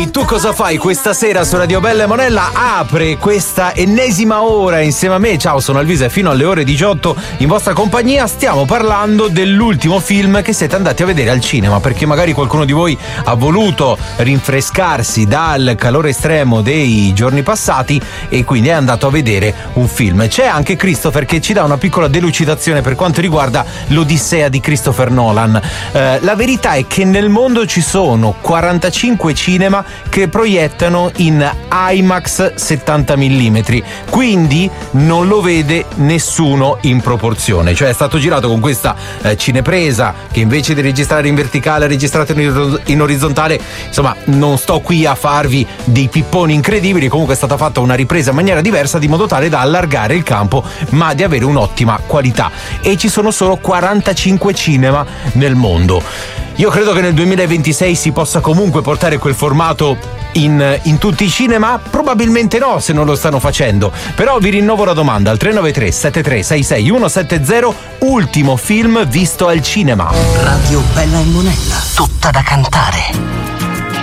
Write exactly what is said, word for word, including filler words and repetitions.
E tu cosa fai questa sera su Radio Bella e Monella? Apre questa ennesima ora insieme a me. Ciao, sono Alvise, fino alle ore diciotto in vostra compagnia. Stiamo parlando dell'ultimo film che siete andati a vedere al cinema, perché magari qualcuno di voi ha voluto rinfrescarsi dal calore estremo dei giorni passati e quindi è andato a vedere un film. C'è anche Christopher che ci dà una piccola delucidazione per quanto riguarda l'Odissea di Christopher Nolan. Eh, la verità è che nel mondo ci sono quarantacinque cinema che proiettano in IMAX settanta millimetri, quindi non lo vede nessuno in proporzione. Cioè è stato girato con questa eh, cinepresa che invece di registrare in verticale ha registrato in, in orizzontale. Insomma, non sto qui a farvi dei pipponi incredibili, comunque è stata fatta una ripresa in maniera diversa di modo tale da allargare il campo ma di avere un'ottima qualità, e ci sono solo quarantacinque cinema nel mondo. Io credo che nel duemilaventisei si possa comunque portare quel formato in, in tutti i cinema? Probabilmente no, se non lo stanno facendo. Però vi rinnovo la domanda al tre nove tre sette tre sei sei uno sette zero. Ultimo film visto al cinema. Radio Bella e Monella, tutta da cantare.